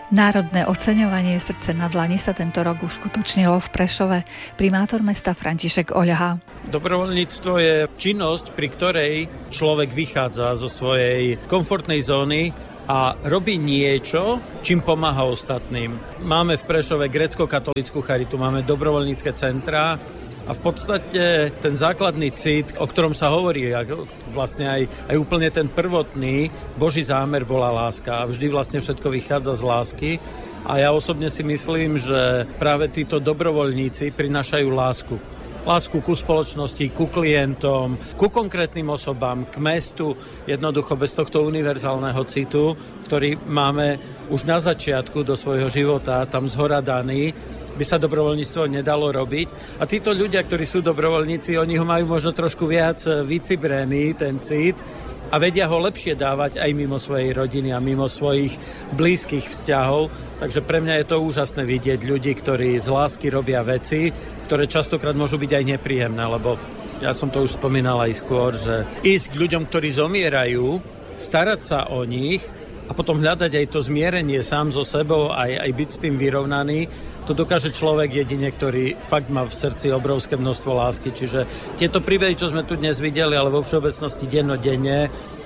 Národné oceňovanie Srdce na dlani sa tento rok uskutočnilo v Prešove. Primátor mesta František Oľha. Dobrovoľníctvo je činnosť, pri ktorej človek vychádza zo svojej komfortnej zóny a robí niečo, čím pomáha ostatným. Máme v Prešove grécko-katolícku charitu, máme dobrovoľnícke centrá a v podstate ten základný cit, o ktorom sa hovorí, vlastne aj úplne ten prvotný Boží zámer bola láska a vždy vlastne všetko vychádza z lásky. A ja osobne si myslím, že práve títo dobrovoľníci prinášajú lásku. Lásku ku spoločnosti, ku klientom, ku konkrétnym osobám, k mestu, jednoducho bez tohto univerzálneho citu, ktorý máme už na začiatku do svojho života, tam zhora daný, by sa dobrovoľníctvo nedalo robiť. A títo ľudia, ktorí sú dobrovoľníci, oni ho majú možno trošku viac vycibrený, ten cit, a vedia ho lepšie dávať aj mimo svojej rodiny a mimo svojich blízkych vzťahov. Takže pre mňa je to úžasné vidieť ľudí, ktorí z lásky robia veci, ktoré častokrát môžu byť aj nepríjemné, lebo ja som to už spomínal aj skôr, že ísť k ľuďom, ktorí zomierajú, starať sa o nich a potom hľadať aj to zmierenie sám so sebou, aj byť s tým vyrovnaný, to dokáže človek jedine, ktorý fakt má v srdci obrovské množstvo lásky. Čiže tieto príbehy, čo sme tu dnes videli, ale vo všeobecnosti dennodenne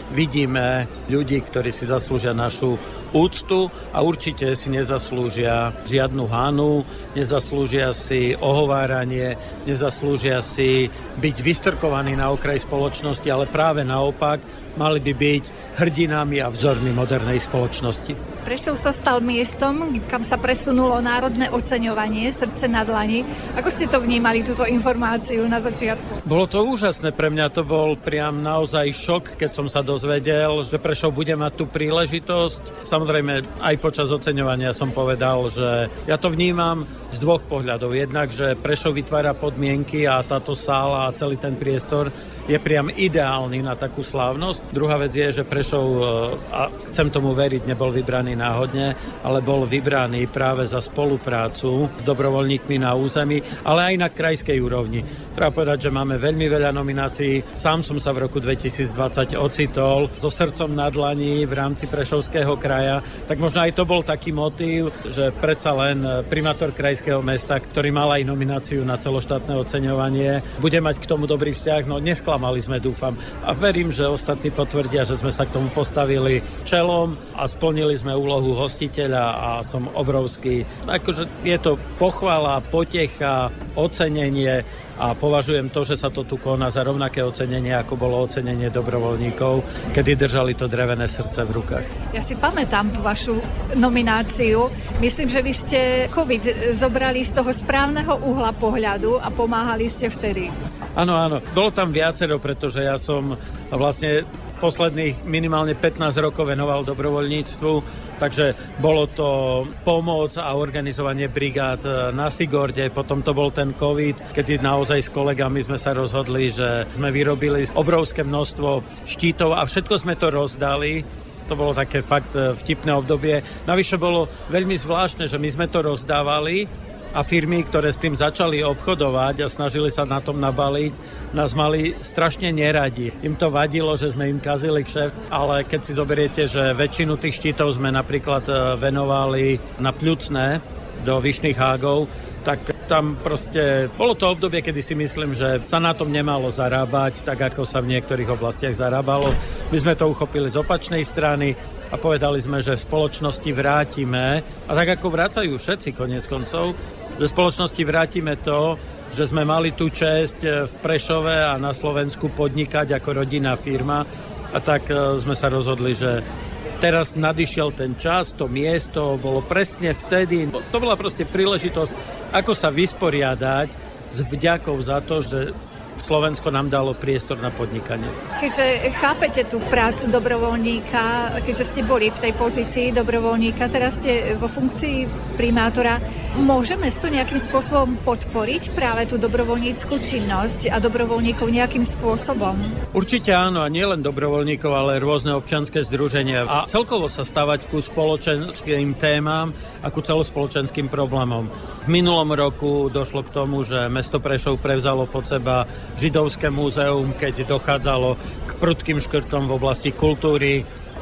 vidíme ľudí, ktorí si zaslúžia našu úctu a určite si nezaslúžia žiadnu hánu, nezaslúžia si ohováranie, nezaslúžia si byť vystrkovaní na okraj spoločnosti, ale práve naopak mali by byť hrdinami a vzormi modernej spoločnosti. Prešov sa stal miestom, kam sa presunulo národné oceňovanie Srdce na dlani. Ako ste to vnímali, túto informáciu na začiatku? Bolo to úžasné, pre mňa to bol priam naozaj šok, keď som sa dozvedel, že Prešov bude mať tú príležitosť. Samozrejme, aj počas oceňovania som povedal, že ja to vnímam z dvoch pohľadov. Jednak, že Prešov vytvára podmienky a táto sála a celý ten priestor je priam ideálny na takú slávnosť. Druhá vec je, že Prešov, a chcem tomu veriť, nebol vybraný náhodne, ale bol vybraný práve za spoluprácu s dobrovoľníkmi na území, ale aj na krajskej úrovni. Treba povedať, že máme veľmi veľa nominácií. Sám som sa v roku 2020 ocitol so Srdcom na dlani v rámci Prešovského kraja, tak možno aj to bol taký motív, že predsa len primátor krajského mesta, ktorý mal aj nomináciu na celoštátne oceňovanie, bude mať k tomu dobrý vzťah. No nesklamali sme, dúfam. A verím, že ostatní potvrdia, že sme sa k tomu postavili čelom a splnili sme úlohu hostiteľa a som obrovský. Akože je to pochvala, potecha, ocenenie a považujem to, že sa to tu koná za rovnaké ocenenie, ako bolo ocenenie dobrovoľníkov, kedy držali to drevené srdce v rukách. Ja si pamätám tú vašu nomináciu. Myslím, že vy ste COVID zobrali z toho správneho uhla pohľadu a pomáhali ste vtedy. Áno. Bolo tam viacero, pretože ja som vlastne posledných minimálne 15 rokov venoval dobrovoľníctvu, takže bolo to pomoc a organizovanie brigád na Sigorde, potom to bol ten COVID, kedy naozaj s kolegami sme sa rozhodli, že sme vyrobili obrovské množstvo štítov a všetko sme to rozdali. To bolo také fakt vtipné obdobie. Navyše bolo veľmi zvláštne, že my sme to rozdávali a firmy, ktoré s tým začali obchodovať a snažili sa na tom nabaliť, nás mali strašne neradi. Im to vadilo, že sme im kazili kšeft, ale keď si zoberiete, že väčšinu tých štítov sme napríklad venovali na pľucné do Vyšných Hágov, tak tam proste bolo to obdobie, kedy si myslím, že sa na tom nemalo zarábať, tak ako sa v niektorých oblastiach zarábalo. My sme to uchopili z opačnej strany a povedali sme, že v spoločnosti vrátime, a tak ako vracajú všetci koniec koncov, že v spoločnosti vrátime to, že sme mali tú česť v Prešove a na Slovensku podnikať ako rodinná firma, a tak sme sa rozhodli, že teraz nadišiel ten čas, to miesto bolo presne vtedy. To bola proste príležitosť, ako sa vysporiadať s vďakou za to, že Slovensko nám dalo priestor na podnikanie. Keďže chápete tú prácu dobrovoľníka, keďže ste boli v tej pozícii dobrovoľníka, teraz ste vo funkcii primátora, môže mesto nejakým spôsobom podporiť práve tú dobrovoľníckú činnosť a dobrovoľníkov nejakým spôsobom? Určite áno, a nielen dobrovoľníkov, ale rôzne občianske združenia. A celkovo sa stavať ku spoločenským témam a ku celospoločenským problémom. V minulom roku došlo k tomu, že mesto Prešov prevzalo pod seba Židovské múzeum, keď dochádzalo k prudkým škrtom v oblasti kultúry.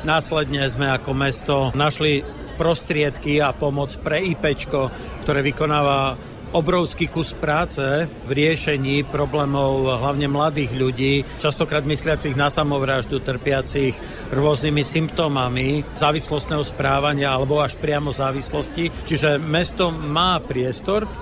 Následne sme ako mesto našli prostriedky a pomoc pre IPčko, ktoré vykonáva obrovský kus práce v riešení problémov hlavne mladých ľudí, častokrát mysliacich na samovraždu, trpiacich rôznymi symptómami závislostného správania alebo až priamo závislosti. Čiže mesto má priestor